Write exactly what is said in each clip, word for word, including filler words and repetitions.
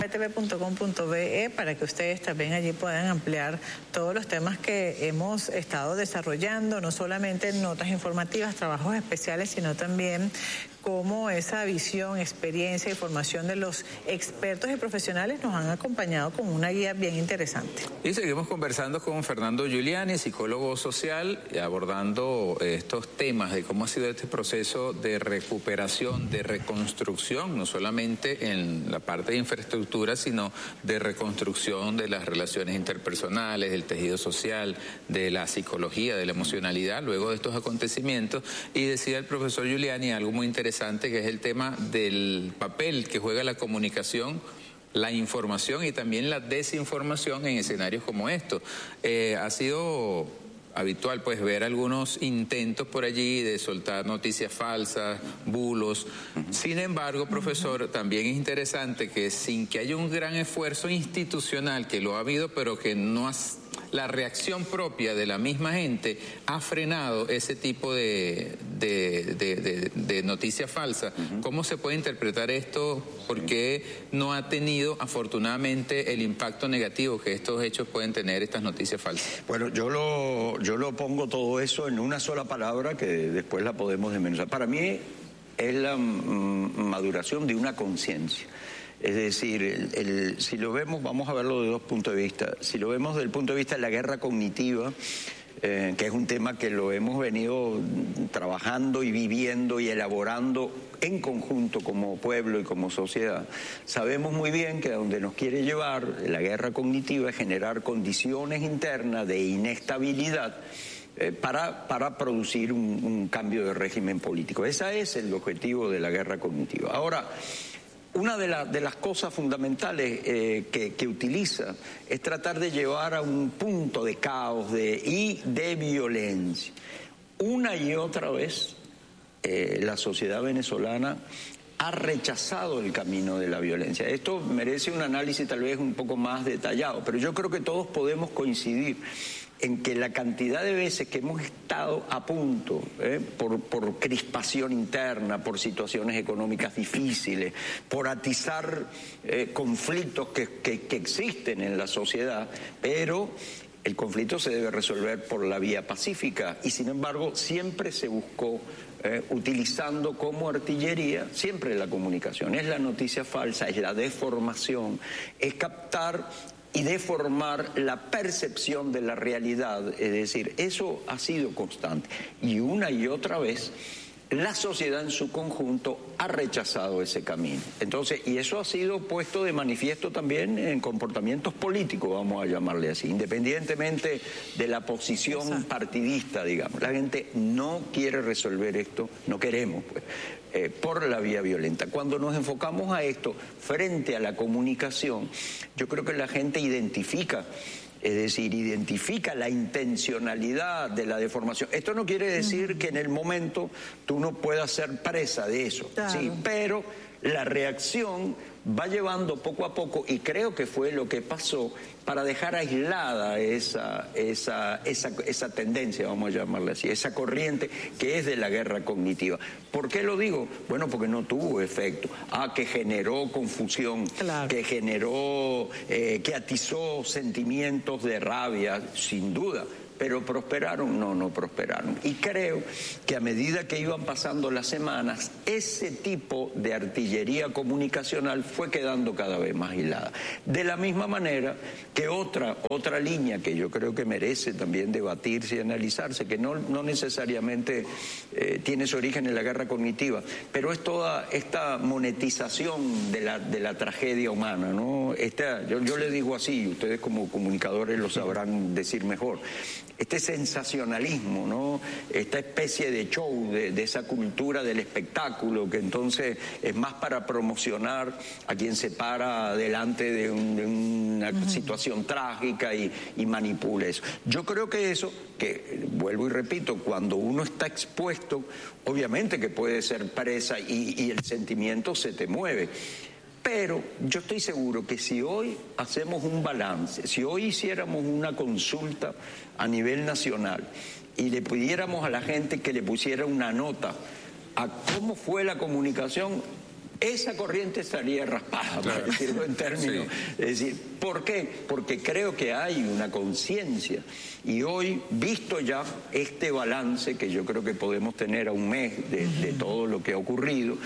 p t v punto com punto b e para que ustedes también allí puedan ampliar todos los temas que hemos estado desarrollando, no solamente notas informativas, trabajos especiales, sino también cómo esa visión, experiencia y formación de los expertos y profesionales nos han acompañado con una guía bien interesante. Y seguimos conversando con Fernando Giuliani, psicólogo social, abordando estos temas de cómo ha sido este proceso de recuperación, de reconstrucción, no solamente en la parte de infraestructura, sino de reconstrucción de las relaciones interpersonales, del tejido social, de la psicología, de la emocionalidad, luego de estos acontecimientos. Y decía el profesor Giuliani algo muy interesante, que es el tema del papel que juega la comunicación, la información y también la desinformación en escenarios como estos. Eh, ha sido habitual pues ver algunos intentos por allí de soltar noticias falsas, bulos. Sin embargo, profesor, también es interesante que sin que haya un gran esfuerzo institucional, que lo ha habido, pero que no ha... la reacción propia de la misma gente ha frenado ese tipo de, de, de, de, de noticias falsas. Uh-huh. ¿Cómo se puede interpretar esto? ¿Por qué no ha tenido, afortunadamente, el impacto negativo que estos hechos pueden tener, estas noticias falsas? Bueno, yo lo, yo lo pongo todo eso en una sola palabra que después la podemos desmenuzar. Para mí es la mm, maduración de una conciencia. Es decir, el, el, si lo vemos, vamos a verlo de dos puntos de vista. Si lo vemos desde el punto de vista de la guerra cognitiva, eh, que es un tema que lo hemos venido trabajando y viviendo y elaborando en conjunto como pueblo y como sociedad, sabemos muy bien que a donde nos quiere llevar la guerra cognitiva es generar condiciones internas de inestabilidad Eh, para, para producir un, un cambio de régimen político. Ese es el objetivo de la guerra cognitiva. Ahora, una de, la, de las cosas fundamentales eh, que, que utiliza es tratar de llevar a un punto de caos de, y de violencia. Una y otra vez eh, la sociedad venezolana ha rechazado el camino de la violencia. Esto merece un análisis tal vez un poco más detallado, pero yo creo que todos podemos coincidir en que la cantidad de veces que hemos estado a punto, eh, por, por crispación interna, por situaciones económicas difíciles, por atizar eh, conflictos que, que, que existen en la sociedad, pero el conflicto se debe resolver por la vía pacífica y sin embargo siempre se buscó eh, utilizando como artillería siempre la comunicación. Es la noticia falsa, es la deformación, es captar y deformar la percepción de la realidad, es decir, eso ha sido constante. Y una y otra vez, la sociedad en su conjunto ha rechazado ese camino. Entonces, y eso ha sido puesto de manifiesto también en comportamientos políticos, vamos a llamarle así, independientemente de la posición partidista, digamos. La gente no quiere resolver esto, no queremos, pues. Eh, por la vía violenta. Cuando nos enfocamos a esto frente a la comunicación, yo creo que la gente identifica, es decir, identifica la intencionalidad de la deformación. Esto no quiere decir uh-huh. que en el momento tú no puedas ser presa de eso, claro. Sí, pero la reacción va llevando poco a poco, y creo que fue lo que pasó, para dejar aislada esa, esa, esa, esa tendencia, vamos a llamarla así, esa corriente que es de la guerra cognitiva. ¿Por qué lo digo? Bueno, porque no tuvo efecto. Ah, que generó confusión, claro. que generó, eh, que atizó sentimientos de rabia, sin duda. Pero prosperaron, no, no prosperaron. Y creo que a medida que iban pasando las semanas, ese tipo de artillería comunicacional fue quedando cada vez más aislada. De la misma manera que otra, otra línea que yo creo que merece también debatirse y analizarse, que no, no necesariamente eh, tiene su origen en la guerra cognitiva, pero es toda esta monetización de la, de la tragedia humana, ¿no? Esta, yo, yo le digo así, ustedes como comunicadores lo sabrán decir mejor. Este sensacionalismo, ¿no? Esta especie de show, de, de esa cultura del espectáculo, que entonces es más para promocionar a quien se para delante de, un, de una uh-huh. situación trágica y, y manipula eso. Yo creo que eso, que vuelvo y repito, cuando uno está expuesto, obviamente que puede ser presa y, y el sentimiento se te mueve. Pero yo estoy seguro que si hoy hacemos un balance, si hoy hiciéramos una consulta a nivel nacional y le pidiéramos a la gente que le pusiera una nota a cómo fue la comunicación, esa corriente estaría raspada, para decirlo en términos. Sí. Es decir, ¿por qué? Porque creo que hay una conciencia. Y hoy, visto ya este balance, que yo creo que podemos tener a un mes de, de todo lo que ha ocurrido,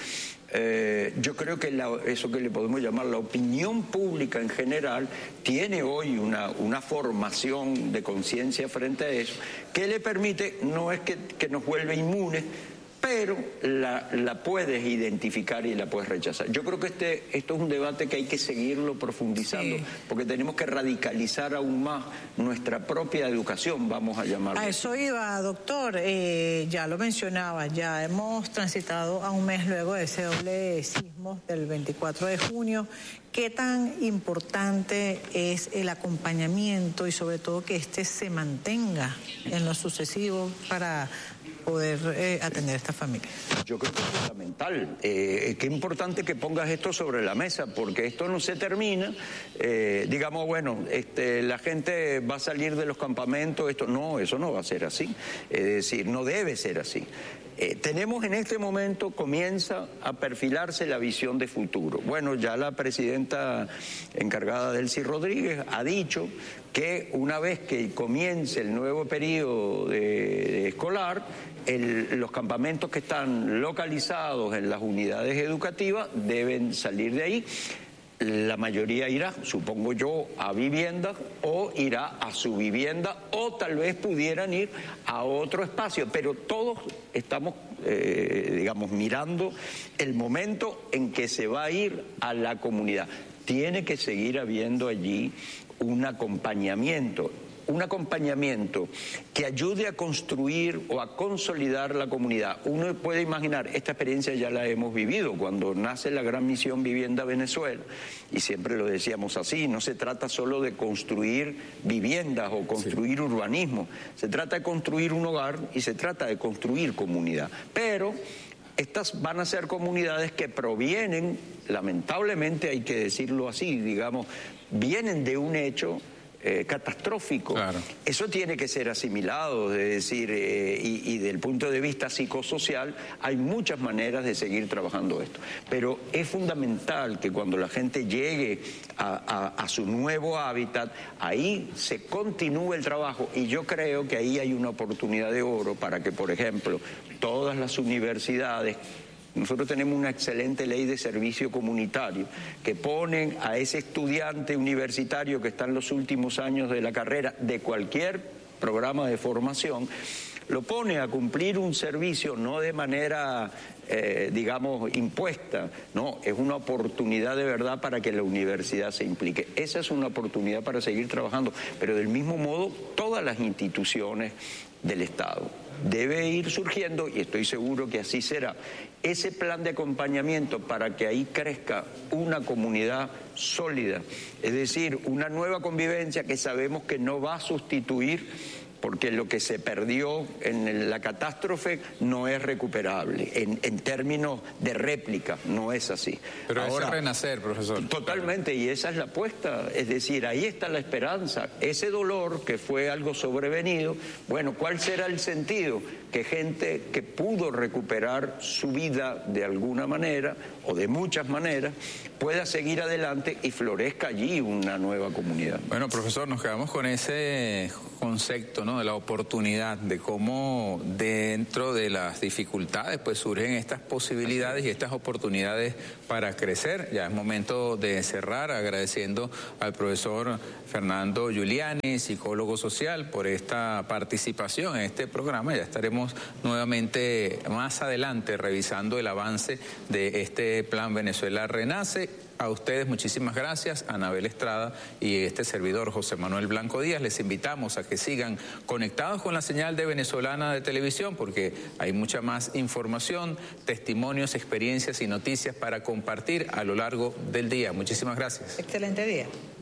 eh, yo creo que la, eso que le podemos llamar la opinión pública en general tiene hoy una, una formación de conciencia frente a eso, que le permite, no es que, que nos vuelve inmunes, pero la, la puedes identificar y la puedes rechazar. Yo creo que este, esto es un debate que hay que seguirlo profundizando, sí, porque tenemos que radicalizar aún más nuestra propia educación, vamos a llamarlo. A eso iba, doctor, eh, ya lo mencionaba, ya hemos transitado a un mes luego de ese doble sismo del veinticuatro de junio. ¿Qué tan importante es el acompañamiento y sobre todo que este se mantenga en lo sucesivo para poder eh, atender a esta familia? Yo creo que es fundamental. Eh, qué importante que pongas esto sobre la mesa, porque esto no se termina. Eh, digamos, bueno, este, la gente va a salir de los campamentos, esto no, eso no va a ser así. Es decir, no debe ser así. Eh, tenemos en este momento, comienza a perfilarse la visión de futuro. Bueno, ya la presidenta encargada, Delcy Rodríguez, ha dicho que una vez que comience el nuevo periodo de, de escolar, el, los campamentos que están localizados en las unidades educativas deben salir de ahí. La mayoría irá, supongo yo, a viviendas o irá a su vivienda o tal vez pudieran ir a otro espacio, pero todos estamos, eh, digamos, mirando el momento en que se va a ir a la comunidad. Tiene que seguir habiendo allí un acompañamiento. Un acompañamiento que ayude a construir o a consolidar la comunidad. Uno puede imaginar, esta experiencia ya la hemos vivido cuando nace la Gran Misión Vivienda Venezuela, y siempre lo decíamos así, no se trata solo de construir viviendas o construir sí. urbanismo, se trata de construir un hogar y se trata de construir comunidad. Pero estas van a ser comunidades que provienen, lamentablemente hay que decirlo así, digamos, vienen de un hecho Eh, catastrófico. Claro. Eso tiene que ser asimilado, es decir, eh, y, y del punto de vista psicosocial hay muchas maneras de seguir trabajando esto, pero es fundamental que cuando la gente llegue a, a, a su nuevo hábitat, ahí se continúe el trabajo, y yo creo que ahí hay una oportunidad de oro para que, por ejemplo, todas las universidades. Nosotros tenemos una excelente ley de servicio comunitario que ponen a ese estudiante universitario que está en los últimos años de la carrera de cualquier programa de formación, lo pone a cumplir un servicio no de manera, eh, digamos, impuesta, no, es una oportunidad de verdad para que la universidad se implique. Esa es una oportunidad para seguir trabajando, pero del mismo modo todas las instituciones del Estado. Debe ir surgiendo, y estoy seguro que así será, ese plan de acompañamiento para que ahí crezca una comunidad sólida, es decir, una nueva convivencia que sabemos que no va a sustituir, porque lo que se perdió en la catástrofe no es recuperable, en, en términos de réplica, no es así. Pero Ahora, es renacer, profesor. Totalmente, y esa es la apuesta, es decir, ahí está la esperanza. Ese dolor que fue algo sobrevenido, bueno, ¿cuál será el sentido? Que gente que pudo recuperar su vida de alguna manera, o de muchas maneras, pueda seguir adelante y florezca allí una nueva comunidad. Bueno, profesor, nos quedamos con ese concepto, ¿no?, de la oportunidad, de cómo dentro de las dificultades pues surgen estas posibilidades y estas oportunidades para crecer. Ya es momento de cerrar agradeciendo al profesor Fernando Giuliani, psicólogo social, por esta participación en este programa. Ya estaremos nuevamente más adelante revisando el avance de este Plan Venezuela Renace. A ustedes muchísimas gracias, Anabel Estrada y este servidor José Manuel Blanco Díaz. Les invitamos a que sigan conectados con la señal de Venezolana de Televisión, porque hay mucha más información, testimonios, experiencias y noticias para compartir a lo largo del día. Muchísimas gracias. Excelente día.